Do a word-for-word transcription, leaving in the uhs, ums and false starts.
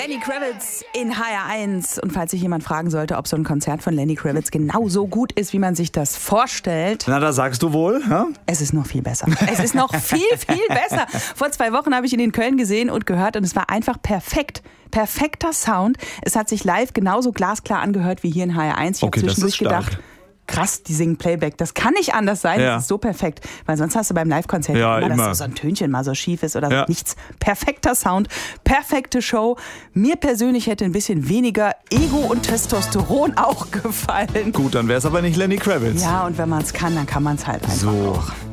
Lenny Kravitz in H R eins. Und falls sich jemand fragen sollte, ob so ein Konzert von Lenny Kravitz genauso gut ist, wie man sich das vorstellt. Na, da sagst du wohl, ja? Es ist noch viel besser. Es ist noch viel, viel besser. Vor zwei Wochen habe ich ihn in Köln gesehen und gehört und es war einfach perfekt. Perfekter Sound. Es hat sich live genauso glasklar angehört wie hier in H R eins. Ich Okay, habe das zwischendurch ist stark. gedacht, krass, die singen Playback. Das kann nicht anders sein. Ja. Das ist so perfekt. Weil sonst hast du beim Live-Konzert Ja, immer, immer. dass so ein Tönchen mal so schief ist oder Ja. nichts. Perfekter Sound, perfekte Show. Mir persönlich hätte ein bisschen weniger Ego und Testosteron auch gefallen. Gut, dann wäre es aber nicht Lenny Kravitz. Ja, und wenn man es kann, dann kann man es halt einfach So. auch.